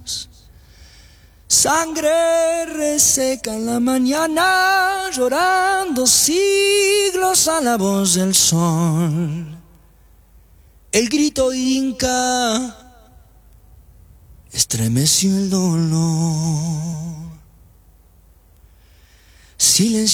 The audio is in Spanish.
Sangre reseca en la mañana, llorando siglos a la voz del sol. El grito inca estremeció el dolor. Silencio